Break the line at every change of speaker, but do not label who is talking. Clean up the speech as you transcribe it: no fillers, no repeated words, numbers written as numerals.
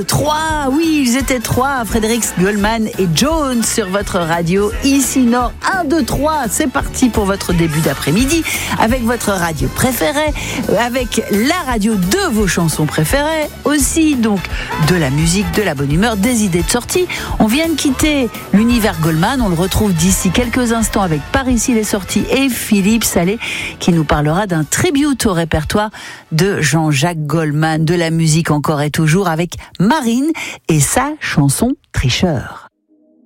2, 3, oui, ils étaient 3, Frédéric Goldman et Jones sur votre radio, ici Nord. 1, 2, 3, c'est parti pour votre début d'après-midi, avec votre radio préférée, avec la radio de vos chansons préférées, aussi donc de la musique, de la bonne humeur, des idées de sortie. On vient de quitter l'univers Goldman, on le retrouve d'ici quelques instants avec Par ici les sorties et Philippe Salé qui nous parlera d'un tribute au répertoire de Jean-Jacques Goldman, de la musique encore et toujours avec Marine et sa chanson Tricheur.